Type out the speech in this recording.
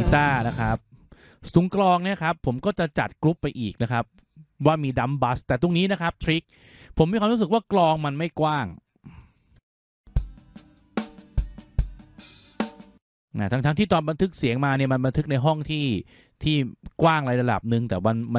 ตาร์นะครับตรงกลองเนี่ยครับผมก็จะจัดกรุ๊ปไปอีกนะครับว่ามีดัมบัสแต่ตรงนี้นะครับทริคผมมีความรู้สึกว่ากลองมันไม่กว้างทั้งที่ตอนบันทึกเสียงมาเนี่ยมันบันทึกในห้องที่กว้างระดับหนึ่งแต่มัน